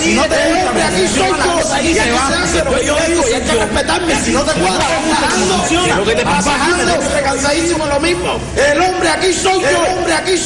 Si no te gusta, hombre, aquí soy yo. Y se hace lo que yo digo y hay que respetarme. Si no te gusta, bajando. Lo que te pasa, cansadísimo lo mismo. El hombre aquí soy yo. El hombre aquí